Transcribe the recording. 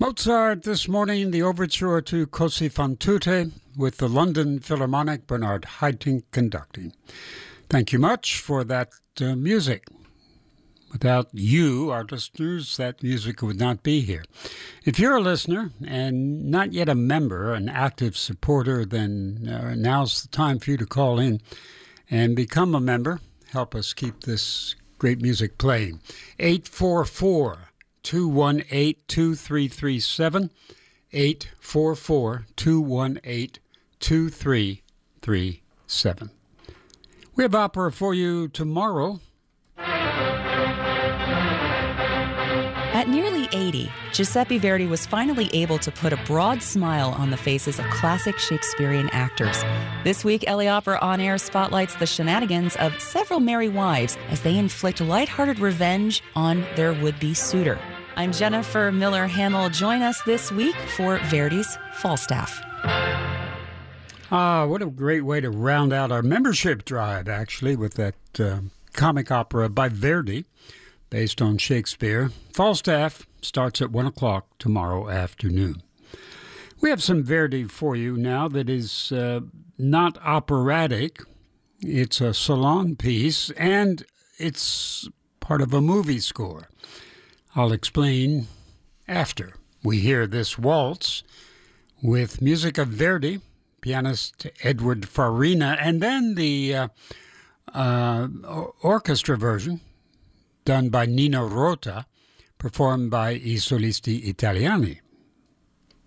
Mozart this morning, the overture to Così fan tutte with the London Philharmonic, Bernard Haitink conducting. Thank you much for that music. Without you, our listeners, that music would not be here. If you're a listener and not yet a member, an active supporter, then now's the time for you to call in and become a member. Help us keep this great music playing. 844-218-2337, 844-218-2337. We have opera for you tomorrow. At nearly 80, Giuseppe Verdi was finally able to put a broad smile on the faces of classic Shakespearean actors. This week, LA Opera On Air spotlights the shenanigans of several merry wives as they inflict lighthearted revenge on their would-be suitor. I'm Jennifer Miller Hamill. Join us this week for Verdi's Falstaff. What a great way to round out our membership drive, actually, with that comic opera by Verdi, based on Shakespeare. Falstaff starts at 1 o'clock tomorrow afternoon. We have some Verdi for you now that is not operatic. It's a salon piece, and it's part of a movie score. I'll explain after we hear this waltz with music of Verdi, pianist Edward Farina, and then the orchestra version done by Nino Rota, performed by I Solisti Italiani.